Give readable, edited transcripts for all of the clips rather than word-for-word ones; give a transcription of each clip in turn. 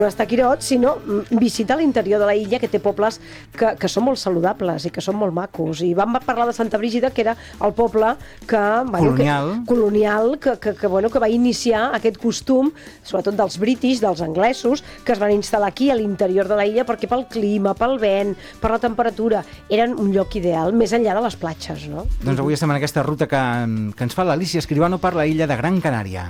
Estaquirot, sinó visita l'interior de la illa, que té pobles que són molt saludables i que són molt macos. I vam parlar de Santa Brígida, que era el poble colonial que va iniciar aquest costum, sobretot dels british, dels anglesos, que es van instal·lar aquí a l'interior de la illa perquè pel clima, pel vent, per la temperatura, eren un lloc ideal, més enllà de les platges, no? Doncs avui estem en aquesta ruta que ens fa l'Alícia Escribano per la illa de Gran Canària.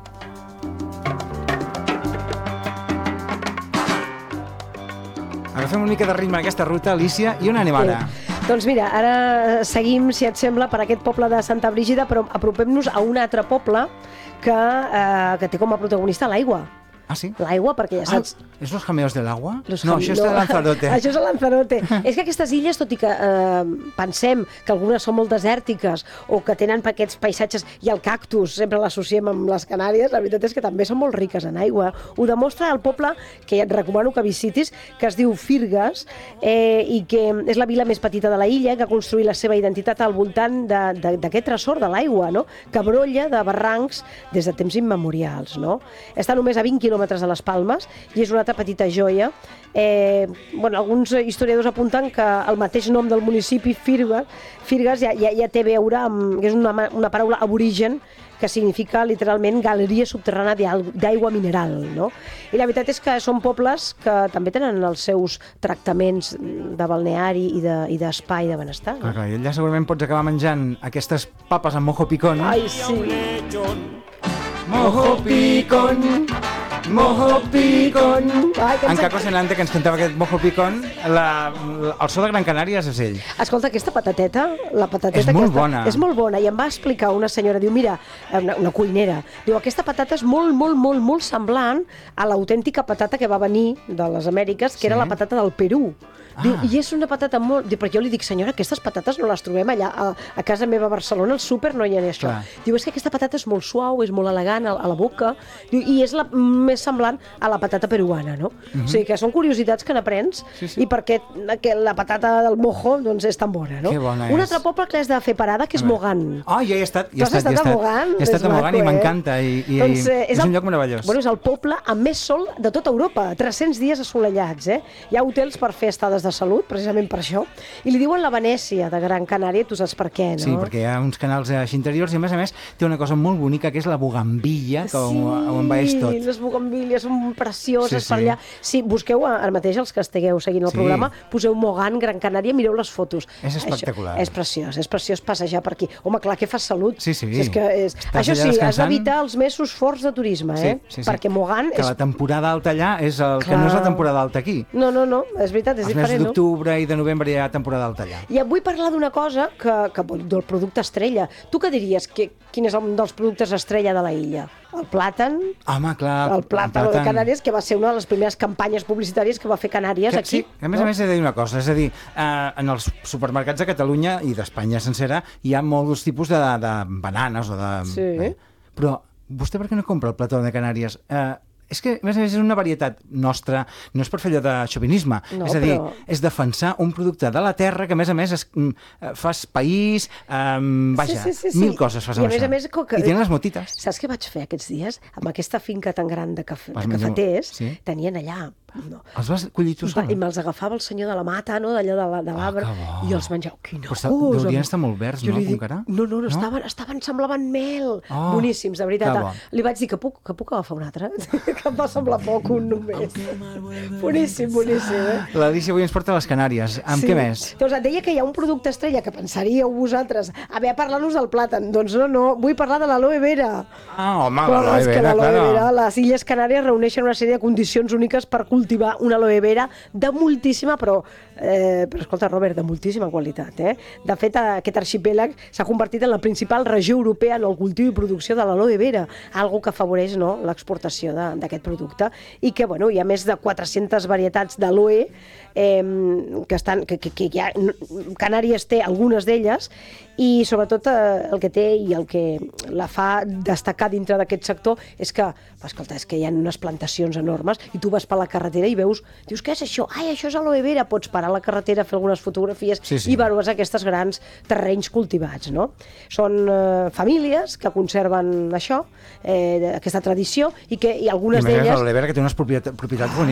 Agafem una mica de ritme en aquesta ruta, Alícia, i on anem ara? Doncs mira, ara seguim, si et sembla, per aquest poble de Santa Brígida, però apropem-nos a un altre poble que té com a protagonista l'aigua. Ah, sí? L'aigua, perquè ja saps... ¿Es los jameos del agua? No, això és de Lanzarote. Això és de Lanzarote. És que aquestes illes, tot i que pensem que algunes són molt desèrtiques o que tenen aquests paisatges, i el cactus sempre l'associem amb les Canàries, la veritat és que també són molt riques en aigua. Ho demostra el poble, que et recomano que visitis, que es diu Firgues, i que és la vila més petita de la illa, que ha construït la seva identitat al voltant d'aquest tresor de l'aigua, no? Que brolla de barrancs des de temps immemorials, no? Està només a 20 quilòmetres de les Palmes i és una altra petita joia. Alguns historiadors apunten que el mateix nom del municipi, Firgues, ja té a veure amb... és una paraula aborigen que significa literalment galeria subterrània d'aigua mineral, no? I la veritat és que són pobles que també tenen els seus tractaments de balneari i d'espai de benestar. No? Clar, allà segurament pots acabar menjant aquestes papes amb mojo picón. Ai, sí! Mojo picón, mojo picón. En Caco Senante, que ens cantava aquest mojo picón, el so de Gran Canària és ell. Escolta, aquesta patateta, la patateta és molt bona. És molt bona, i em va explicar una senyora, diu, mira, una cuinera, diu, aquesta patata és molt semblant a l'autèntica patata que va venir de les Amèriques, que era la patata del Perú. Diu, i és una patata molt... Perquè jo li dic, senyora, aquestes patates no les trobem allà a casa meva a Barcelona, al súper no hi ha ni això. Diu, és que aquesta patata és molt suau, és molt elegant a la boca, diu, i és la més semblant a la patata peruana, no? O sigui que són curiositats que n'aprens, i perquè la patata del mojo doncs és tan bona, no? Que bona és. Un altre poble que has de fer parada, que és Mogant. Ah, ja he estat. Tu has estat a Mogant? He estat a Mogant i m'encanta, i és un lloc meravellós. Bueno, és el poble amb més sol de tota Europa, 300 dies assolellats, Hi ha hotels per fer estades de salut, precisament per això, i li diuen la Venècia de Gran Canària, tu saps per què, no? Sí, perquè hi ha uns canals així interiors i a més té una cosa molt bonica que és la bugambilla, que ho envaeix tot. Sí, les bugambilles són precioses per allà. Sí, busqueu ara mateix, els que estigueu seguint el programa, poseu Mogant, Gran Canària, mireu les fotos. És espectacular. És preciós passejar per aquí. Home, clar, que fas salut. Sí. Això sí, has d'evitar els mesos forts de turisme, perquè Mogant... Que la temporada alta allà és el que no és la temporada alta aquí. No, és veritat, és diferent, no? D'octubre i de novembre hi ha temporada alta allà. I vull parlar d'una cosa del producte estrella. Tu què diries? Quin és un dels productes estrella de la illa? El plàtan. Home, clar. El plàtan de Canàries, que va ser una de les primeres campanyes publicitàries que va fer Canàries aquí. Sí, a més he de dir una cosa, és a dir, en els supermercats de Catalunya i d'Espanya sencera hi ha molts tipus de bananes o de... Sí. Però vostè per què no compra el plató de Canàries? És que, a més, és una varietat nostra, no és per fer allò de xovinisme, és a dir, és defensar un producte de la terra que, a més, fas país, mil coses fas amb això. I tenen les motites. Saps què vaig fer aquests dies? Amb aquesta finca tan gran de cafeters, tenien allà... Els vas collir tu sol? I me'ls agafava el senyor de la mata, d'allò de l'arbre, i els menjava. Quina cosa! Deurien estar molt verds, no? No, semblaven mel. Boníssims, de veritat. Li vaig dir que puc agafar un altre? Que em va semblar poc, un només. Boníssim, L'Alícia avui ens porta a les Canàries. Amb què més? Doncs et deia que hi ha un producte estrella que pensaríeu vosaltres a parlar-nos del plàtan. Doncs no, vull parlar de l'aloe vera. Ah, home, l'aloe vera, clar. Les Illes Canàries reuneixen una sèrie de condicions úniques per cultivar una aloe vera de moltíssima, però escolta, Robert, de moltíssima qualitat. De fet, aquest arxipèlag s'ha convertit en la principal regió europea en el cultiu i producció de l'aloe vera, algo que afavoreix l'exportació d'aquest producte, i que hi ha més de 400 varietats d'aloe que Canàries té algunes d'elles, i sobretot el que té i el que la fa destacar dintre d'aquest sector és que hi ha unes plantacions enormes i tu vas per la carretera carretera i veus, dius, què és això? Ai, això és aloe vera. Pots parar a la carretera, fer algunes fotografies i veus aquests grans terrenys cultivats, no? Són famílies que conserven això, aquesta tradició, i algunes d'elles... l'aloe vera que té unes propietats boniques.